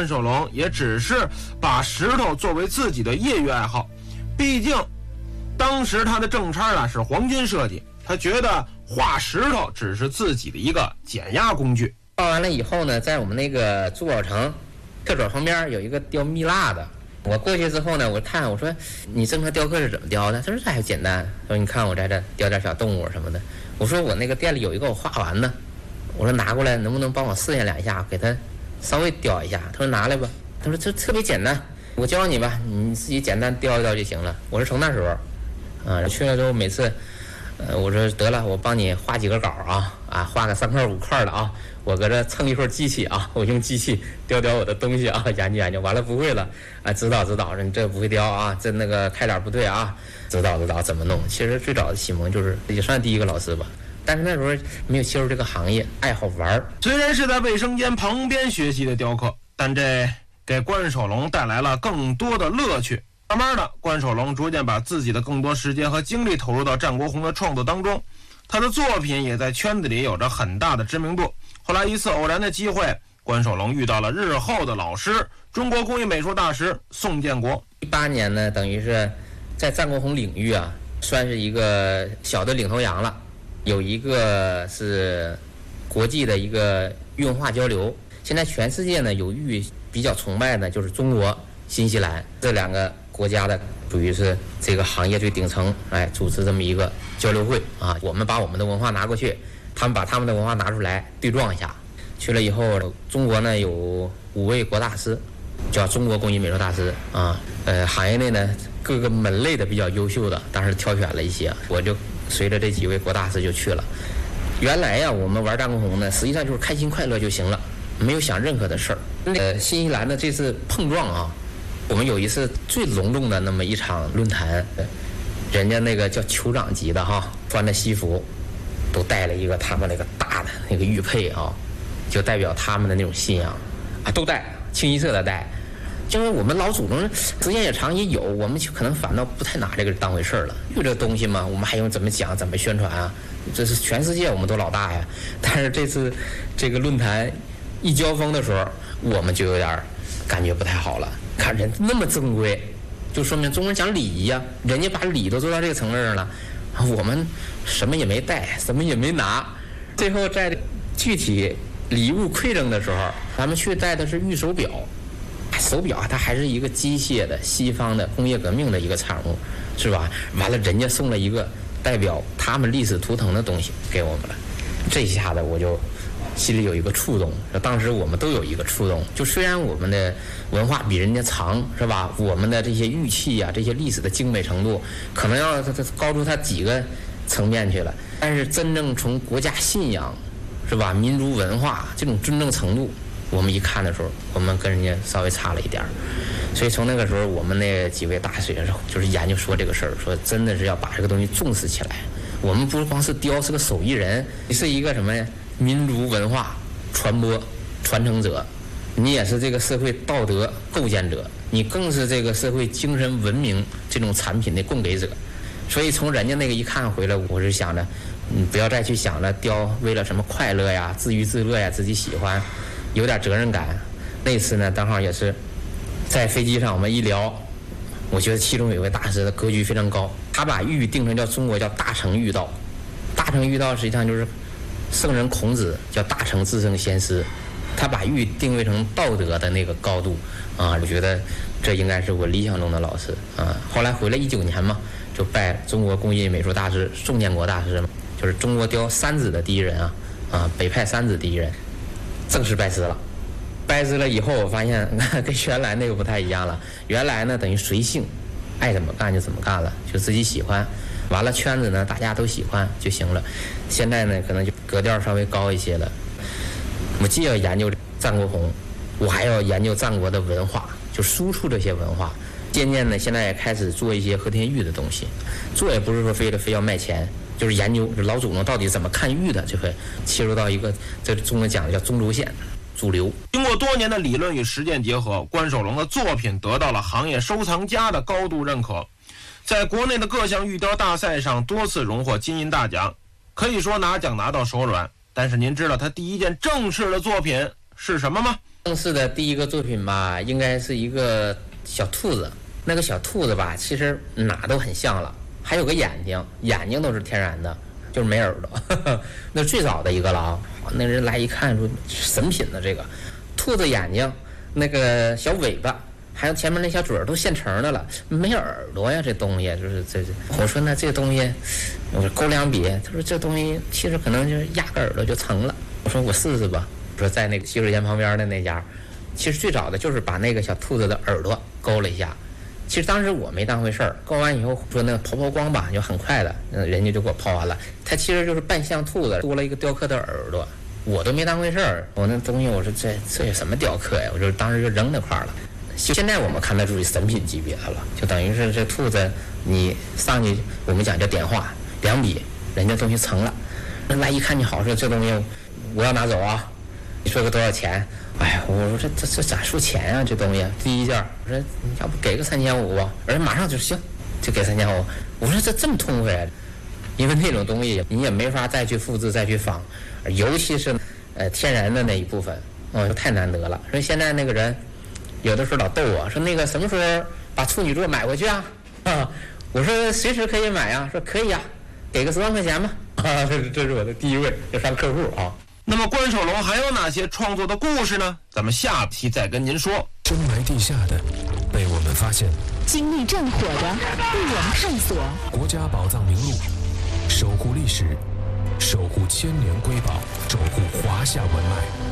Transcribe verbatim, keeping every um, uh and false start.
关守龙也只是把石头作为自己的业余爱好，毕竟当时他的正差啊是皇军设计，他觉得画石头只是自己的一个减压工具。 画完了以后呢，在我们那个珠宝城特转旁边有一个雕蜜蜡的，我过去之后呢，我看我说你正常雕刻是怎么雕的？他说这还简单，说你看我在这雕点小动物什么的。我说我那个店里有一个我画完的，我说拿过来能不能帮我试验两下，给他稍微雕一下。他说拿来吧，他说这特别简单，我教你吧，你自己简单雕一雕就行了。我说从那时候啊，去了之后每次呃，我说得了，我帮你画几个稿啊啊，画个三块五块的啊，我搁这蹭一会儿机器啊，我用机器雕雕我的东西啊，研究研究，完了不会了啊，指导指导，你这不会雕啊，这那个开点不对啊，指导指导怎么弄。其实最早的启蒙就是也算第一个老师吧，但是那时候没有切入这个行业，爱好玩。 虽然是在卫生间旁边学习的雕刻，但这给关守龙带来了更多的乐趣。慢慢的，关守龙逐渐把自己的更多时间和精力投入到战国红的创作当中，他的作品也在圈子里有着很大的知名度。后来一次偶然的机会，关守龙遇到了日后的老师，中国工艺美术大师宋建国。 一八年呢，等于是在战国红领域啊，算是一个小的领头羊了。有一个是国际的一个玉文化交流，现在全世界呢有玉比较崇拜的就是中国、新西兰这两个国家的，属于是这个行业最顶层，哎，组织这么一个交流会啊。我们把我们的文化拿过去，他们把他们的文化拿出来对撞一下。去了以后，中国呢有五位国大师，叫中国工艺美术大师啊。呃，行业内呢各个门类的比较优秀的，当时挑选了一些，我就随着这几位国大师就去了。原来呀，我们玩战国红呢，实际上就是开心快乐就行了，没有想任何的事儿。呃，新西兰的这次碰撞啊。我们有一次最隆重的那么一场论坛，人家那个叫酋长级的哈，穿着西服，都带了一个他们那个大的那个玉佩啊，就代表他们的那种信仰啊，都带，清一色的带。因为我们老祖宗时间也长也有，我们可能反倒不太拿这个当回事了。玉这东西嘛，我们还用怎么讲怎么宣传啊？这是全世界我们都老大呀。但是这次这个论坛一交锋的时候，我们就有点感觉不太好了。看人那么正规，就说明中国人讲礼仪呀、啊，人家把礼都做到这个层面上了，我们什么也没带，什么也没拿。最后在具体礼物馈赠的时候，咱们去带的是玉手表，手表它还是一个机械的西方的工业革命的一个产物，是吧？完了，人家送了一个代表他们历史图腾的东西给我们了，这一下子我就心里有一个触动，当时我们都有一个触动，就虽然我们的文化比人家长，是吧？我们的这些玉器啊，这些历史的精美程度，可能要高出它几个层面去了，但是真正从国家信仰，是吧？民族文化这种尊重程度，我们一看的时候，我们跟人家稍微差了一点儿。所以从那个时候，我们那几位大学生就是研究说这个事儿，说真的是要把这个东西重视起来。我们不光是雕是个手艺人，你是一个什么呀？民族文化传播传承者，你也是这个社会道德构建者，你更是这个社会精神文明这种产品的供给者。所以从人家那个一看回来，我是想着，你不要再去想着雕为了什么快乐呀、自娱自乐呀、自己喜欢，有点责任感。那次呢，正好也是在飞机上我们一聊，我觉得其中有一位大师的格局非常高，他把玉定成叫中国叫大成玉道。大成玉道实际上就是圣人孔子叫大成至圣先师，他把玉定位成道德的那个高度啊，我觉得这应该是我理想中的老师啊。后来回来一九年嘛，就拜中国工艺美术大师宋建国大师嘛，就是中国雕三子的第一人啊啊，北派三子第一人，正式拜师了。拜师了以后，我发现跟原来那个不太一样了。原来呢，等于随性，爱怎么干就怎么干了，就自己喜欢。完了圈子呢大家都喜欢就行了。现在呢可能就格调稍微高一些了，我既要研究战国红，我还要研究战国的文化，就输出这些文化。渐渐的现在也开始做一些和田玉的东西，做也不是说非得非要卖钱，就是研究老祖宗到底怎么看玉的，就会切入到一个这中文讲的叫中轴线主流。 经过多年的理论与实践结合，关守龙的作品得到了行业收藏家的高度认可，在国内的各项玉雕大赛上多次荣获金银大奖，可以说拿奖拿到手软。但是您知道他第一件正式的作品是什么吗？ 正式的第一个作品吧，应该是一个小兔子。那个小兔子吧，其实哪都很像了，还有个眼睛，眼睛都是天然的，就是没耳朵。呵呵那最早的一个了啊，那人来一看说神品的这个兔子眼睛，那个小尾巴，还有前面那小嘴儿都现成的了，没耳朵呀，这东西就是这这。我说那这东西，我说勾两笔，他说这东西其实可能就是压个耳朵就成了。我说我试试吧。我说在那个洗手间旁边的那家，其实最早的就是把那个小兔子的耳朵勾了一下。其实当时我没当回事儿，勾完以后说那个抛抛光吧，就很快的，人家就给我抛完了。它其实就是半像兔子，多了一个雕刻的耳朵，我都没当回事儿。我那东西我说这这有什么雕刻呀？我就当时就扔那块儿了。现在我们看得出神品级别的了，就等于是这兔子你上去，我们讲叫点画，两笔人家东西成了。那来一看你好说这东西我要拿走啊，你说个多少钱？哎呀，我说这这这咋说钱啊？这东西第一件，我说你要不给个三千五吧？而马上就行，就给三千五。我说这这么痛快啊？因为那种东西你也没法再去复制再去仿，尤其是呃天然的那一部分，哦，太难得了。所以现在那个人有的时候老逗我说那个什么时候把处女座买回去啊？啊，我说随时可以买啊，说可以啊，给个十万块钱吧。啊，这是这是我的第一位要上客户啊。 那么关守龙还有哪些创作的故事呢？咱们下期再跟您说。 深埋地下的被我们发现， 经历战火的被我们探索。 国家宝藏名录，守护历史，守护千年瑰宝，守护华夏文脉。